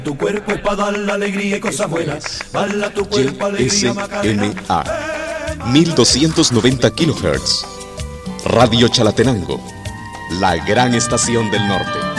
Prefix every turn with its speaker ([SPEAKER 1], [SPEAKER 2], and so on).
[SPEAKER 1] Tu cuerpo es para dar la alegría y cosas buenas. Bala tu cuerpo, alegría, Macarena.
[SPEAKER 2] YSMA 1290 kHz. Radio Chalatenango, la gran estación del norte.